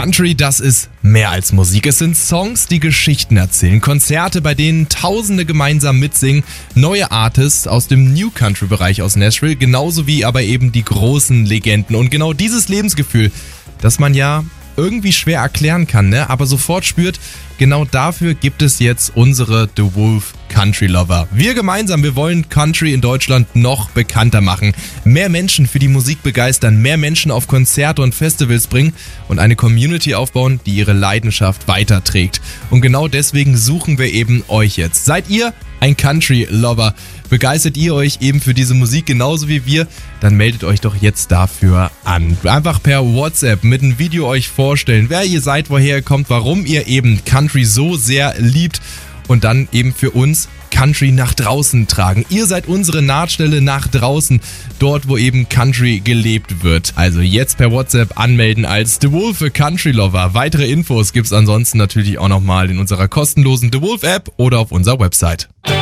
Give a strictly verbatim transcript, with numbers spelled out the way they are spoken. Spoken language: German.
Country, das ist mehr als Musik. Es sind Songs, die Geschichten erzählen, Konzerte, bei denen Tausende gemeinsam mitsingen, neue Artists aus dem New Country-Bereich aus Nashville, genauso wie aber eben die großen Legenden. Und genau dieses Lebensgefühl, das man ja irgendwie schwer erklären kann, ne? aber sofort spürt, genau dafür gibt es jetzt unsere The Wolf Country Lover. Wir gemeinsam, wir wollen Country in Deutschland noch bekannter machen, mehr Menschen für die Musik begeistern, mehr Menschen auf Konzerte und Festivals bringen und eine Community aufbauen, die ihre Leidenschaft weiterträgt. Und genau deswegen suchen wir eben euch jetzt. Seid ihr ein Country Lover? Begeistert ihr euch eben für diese Musik genauso wie wir? Dann meldet euch doch jetzt dafür an. Einfach per WhatsApp mit einem Video euch vorstellen, wer ihr seid, woher ihr kommt, warum ihr eben Country so sehr liebt und dann eben für uns Country nach draußen tragen. Ihr seid unsere Nahtstelle nach draußen, dort wo eben Country gelebt wird. Also jetzt per WhatsApp anmelden als The Wolf Country Lover. Weitere Infos gibt's ansonsten natürlich auch nochmal in unserer kostenlosen The Wolf App oder auf unserer Website.